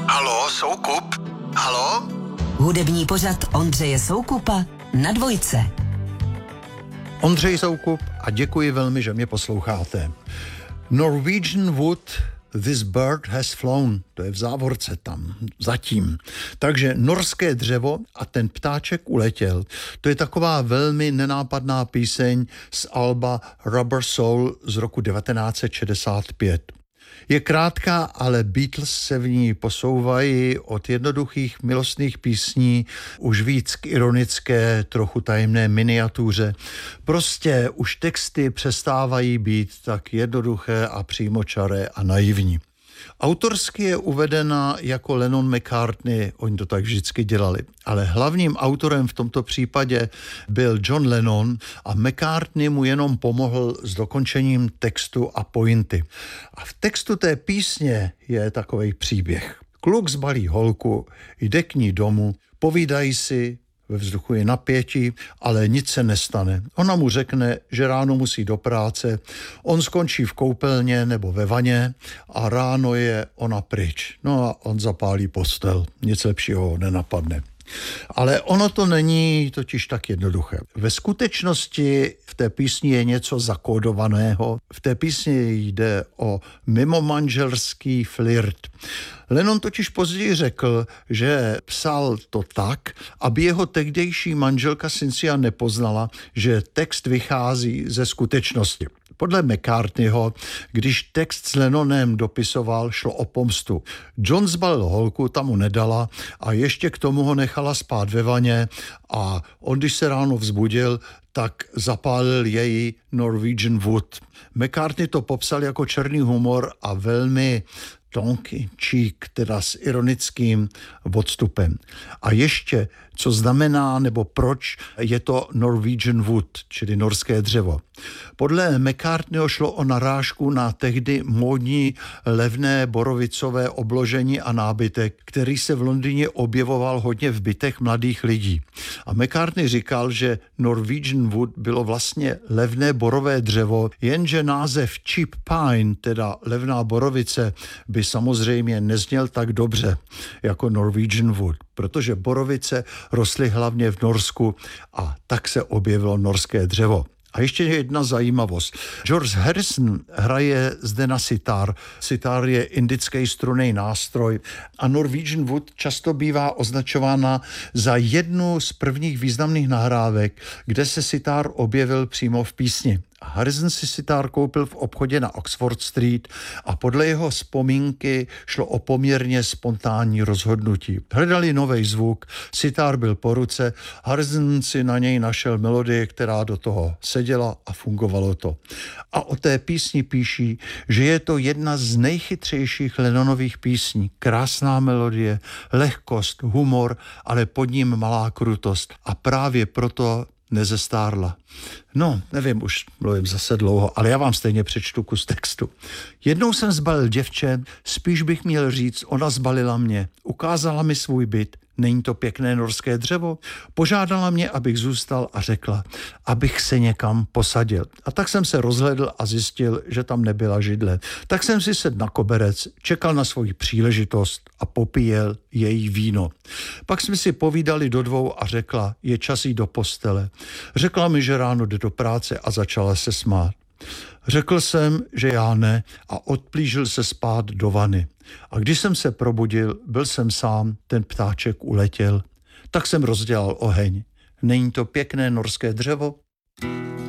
Haló, Soukup? Haló? Hudební pořad Ondřeje Soukupa na Dvojce. Ondřej Soukup a děkuji velmi, že mě posloucháte. Norwegian Wood, this bird has flown. To je v závorce tam, zatím. Takže norské dřevo a ten ptáček uletěl. To je taková velmi nenápadná píseň z alba Rubber Soul z roku 1965. Je krátká, ale Beatles se v ní posouvají od jednoduchých milostných písní už víc k ironické, trochu tajemné miniatuře. Prostě už texty přestávají být tak jednoduché a přímočaré a naivní. Autorsky je uvedena jako Lennon McCartney, oni to tak vždycky dělali, ale hlavním autorem v tomto případě byl John Lennon a McCartney mu jenom pomohl s dokončením textu a pointy. A v textu té písně je takový příběh. Kluk zbalí holku, jde k ní domů, povídají si, ve vzduchu je napětí, ale nic se nestane. Ona mu řekne, že ráno musí do práce, on skončí v koupelně nebo ve vaně a ráno je ona pryč. No a on zapálí postel, nic lepšího nenapadne. Ale ono to není totiž tak jednoduché. Ve skutečnosti v té písni je něco zakódovaného. V té písni jde o mimomanželský flirt. Lennon totiž později řekl, že psal to tak, aby jeho tehdejší manželka Cynthia nepoznala, že text vychází ze skutečnosti. Podle McCartneyho, když text s Lennonem dopisoval, šlo o pomstu. John zbalil holku, tam mu nedala a ještě k tomu ho nechala spát ve vaně a on, když se ráno vzbudil, tak zapálil její Norwegian Wood. McCartney to popsal jako černý humor a velmi tonky cheek, teda s ironickým odstupem. A ještě, co znamená, nebo proč je to Norwegian Wood, čili norské dřevo. Podle McCartneyho šlo o narážku na tehdy módní levné borovicové obložení a nábytek, který se v Londýně objevoval hodně v bytech mladých lidí. A McCartney říkal, že Norwegian Wood bylo vlastně levné borové dřevo, jenže název cheap pine, teda levná borovice, by samozřejmě nezněl tak dobře jako Norwegian Wood, protože borovice rostly hlavně v Norsku a tak se objevilo norské dřevo. A ještě jedna zajímavost. George Harrison hraje zde na sitar. Sitar je indický strunný nástroj a Norwegian Wood často bývá označována za jednu z prvních významných nahrávek, kde se sitar objevil přímo v písni. Harrison si sitar koupil v obchodě na Oxford Street a podle jeho vzpomínky šlo o poměrně spontánní rozhodnutí. Hledali nový zvuk, sitar byl po ruce, Harrison si na něj našel melodii, která do toho seděla a fungovalo to. A o té písni píší, že je to jedna z nejchytřejších Lennonových písní. Krásná melodie, lehkost, humor, ale pod ním malá krutost. A právě proto nezestárla. No, nevím, už mluvím zase dlouho, ale já vám stejně přečtu kus textu. Jednou jsem zbalil děvče, spíš bych měl říct, ona zbalila mě, ukázala mi svůj byt, není to pěkné norské dřevo? Požádala mě, abych zůstal a řekla, abych se někam posadil. A tak jsem se rozhledl a zjistil, že tam nebyla židle. Tak jsem si sedl na koberec, čekal na svoji příležitost a popíjel její víno. Pak jsme si povídali do dvou a řekla, je čas jít do postele. Řekla mi, že ráno jde do práce a začala se smát. Řekl jsem, že já ne a odplížil se spát do vany. A když jsem se probudil, byl jsem sám, ten ptáček uletěl. Tak jsem rozdělal oheň. Není to pěkné norské dřevo?